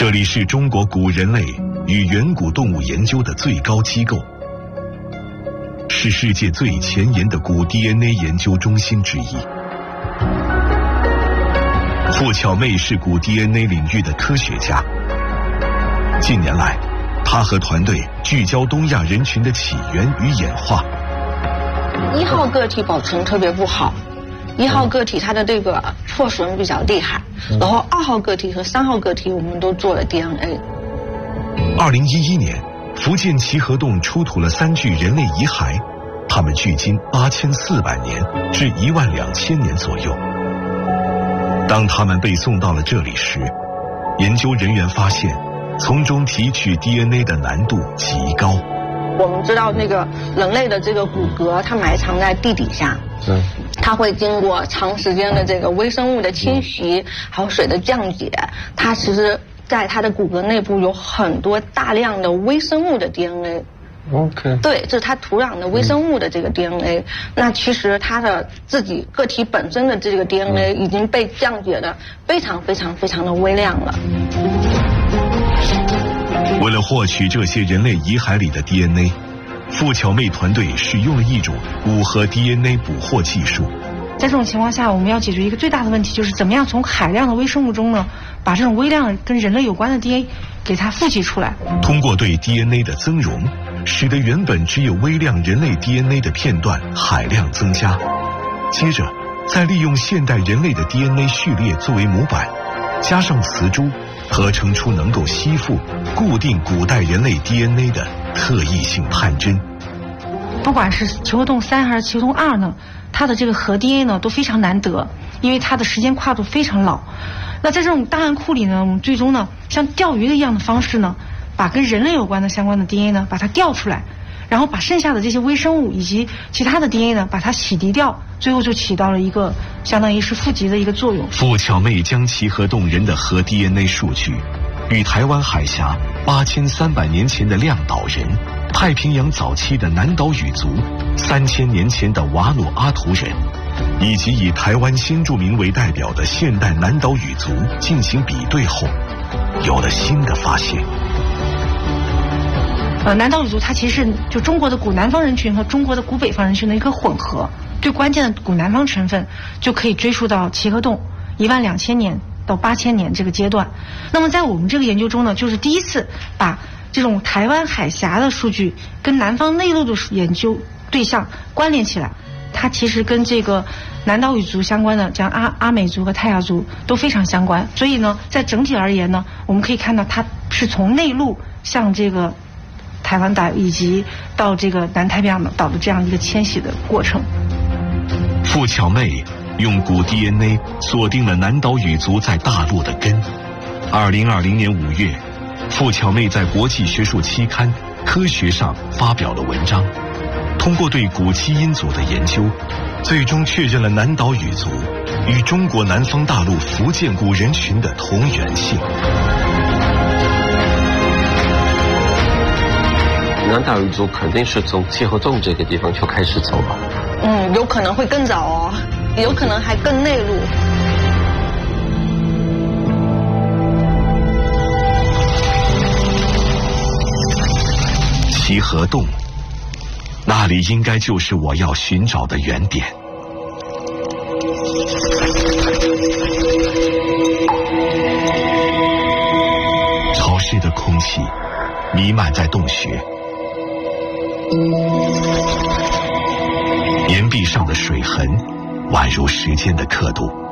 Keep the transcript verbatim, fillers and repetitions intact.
这里是中国古人类与远古动物研究的最高机构，是世界最前沿的古 D N A 研究中心之一。傅巧妹是古 D N A 领域的科学家。近年来，她和团队聚焦东亚人群的起源与演化。 一号个体保存特别不好，一号个体它的这个破损比较厉害，然后二号个体和三号个体我们都做了 D N A。 二零一一年，福建齐河洞出土了三具人类遗骸，它们距今八千四百年至一万两千年左右。当它们被送到了这里时，研究人员发现，从中提取 D N A 的难度极高。 我们知道那个人类的这个骨骼，它埋藏在地底下， 嗯， 它会经过长时间的这个微生物的侵袭，还有水的降解，它其实在它的骨骼内部有很多大量的微生物的 D N A。OK， 对，这是它土壤的微生物的这个 D N A。那其实它的自己个体本身的这个 D N A 已经被降解的非常非常非常的微量了。 为了获取这些人类遗骸里的 D N A， 傅巧妹团队使用了一种五核 D N A 捕获技术。 在这种情况下，我们要解决一个最大的问题，就是怎么样从海量的微生物中呢，把这种微量跟人类有关的 D N A 给它富集出来。 通过对 D N A 的增容，使得原本只有微量人类 D N A 的片段海量增加。接着，再利用现代人类的 D N A 序列作为模板，加上磁珠，合成出能够吸附、固定古代人类 D N A 的特异性探针。 不管是齐河洞三还是齐河洞二呢，它的这个核 D N A 呢都非常难得，因为它的时间跨度非常老。那在这种档案库里呢，我们最终呢，像钓鱼的一样的方式呢，把跟人类有关的相关的 D N A 呢，把它调出来，然后把剩下的这些微生物以及其他的 D N A 呢，把它洗涤掉，最后就起到了一个相当于是富集的一个作用。 傅巧妹将齐河洞人的核 D N A 数据与台湾海峡八千三百年前的亮岛人、太平洋早期的南岛语族、三千年前的瓦努阿图人，以及以台湾新住民为代表的现代南岛语族进行比对后，有了新的发现。 呃，南岛语族它其实是就中国的古南方人群和中国的古北方人群的一个混合，最关键的古南方成分就可以追溯到齐河洞一万两千年到八千年这个阶段。那么在我们这个研究中呢，就是第一次把这种台湾海峡的数据跟南方内陆的研究对象关联起来。它其实跟这个南岛语族相关的，像阿阿美族和泰雅族都非常相关。所以呢，在整体而言呢，我们可以看到它是从内陆向这个台湾岛以及到这个南太平洋岛的这样一个迁徙的过程。 傅巧妹用古 D N A 锁定了南岛语族在大陆的根。二零二零年五月，傅巧妹在国际学术期刊《科学》上发表了文章，通过对古基因组的研究，最终确认了南岛语族与中国南方大陆福建古人群的同源性。 南岛语族肯定是从齐河洞这个地方就开始走了。 嗯，有可能会更早哦，有可能还更内陆。 齐河洞，那里应该就是我要寻找的原点。潮湿的空气弥漫在洞穴，岩壁上的水痕宛如时间的刻度。